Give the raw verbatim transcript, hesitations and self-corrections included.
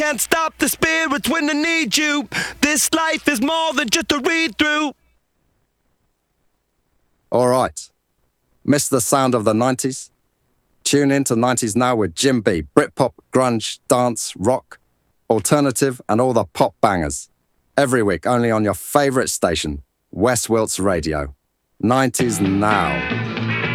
Can't stop the spirits when they need you. This life is more than just a read-through. All right. Miss the sound of the nineties? Tune in to nineties Now with Jim B. Britpop, grunge, dance, rock, alternative, and all the pop bangers. Every week only on your favourite station, West Wilts Radio. nineties Now.